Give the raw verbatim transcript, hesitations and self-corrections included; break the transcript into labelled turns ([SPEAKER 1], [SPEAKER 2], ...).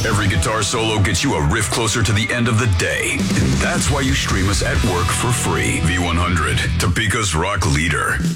[SPEAKER 1] Every guitar solo gets you a riff closer to the end of the day. And that's why you stream us at work for free. V one hundred, Topeka's rock leader.